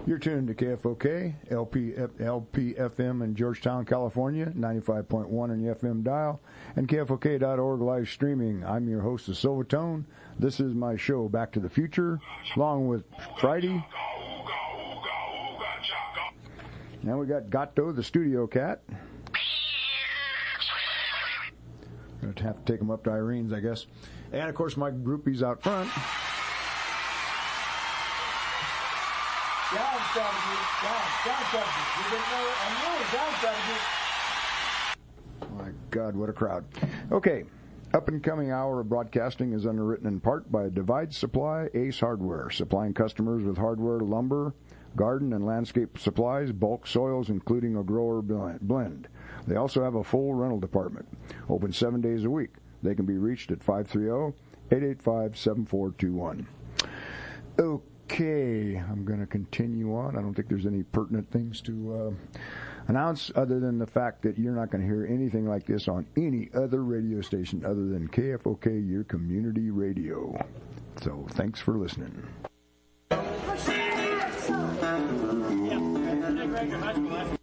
You're tuned to KFOK, LPFM in Georgetown, California, 95.1 on the FM dial, and KFOK.org live streaming. I'm your host, the Silvertone. This is my show, Back to the Future, along with Friday. Now we got Gato, the studio cat. Going to have to take him up to Irene's, I guess. And, of course, my groupies out front. Down strategy. You didn't know it. I'm really down strategy. My God, what a crowd. Okay, up and coming hour of broadcasting is underwritten in part by Divide Supply Ace Hardware, supplying customers with hardware, lumber, garden and landscape supplies, bulk soils, including a grower blend. They also have a full rental department, open 7 days a week. They can be reached at 530-885-7421. Okay, I'm going to continue on. I don't think there's any pertinent things to announce other than the fact that you're not going to hear anything like this on any other radio station other than KFOK, your community radio. So thanks for listening. Yeah.